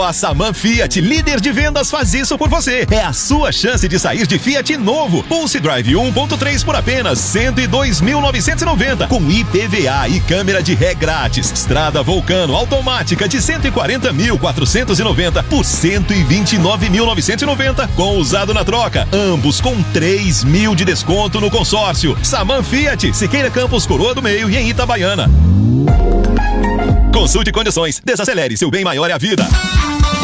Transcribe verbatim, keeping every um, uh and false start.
A Saman Fiat, líder de vendas, faz isso por você. É a sua chance de sair de Fiat novo. Pulse Drive um ponto três por apenas cento e dois mil novecentos e noventa, com I P V A e câmera de ré grátis. Estrada Vulcano automática de cento e quarenta mil quatrocentos e noventa por cento e vinte e nove mil novecentos e noventa, com usado na troca. Ambos com três mil de desconto no consórcio. Saman Fiat, Siqueira Campos, Coroa do Meio e em Itabaiana. Consulte condições. Desacelere, seu bem maior é a vida.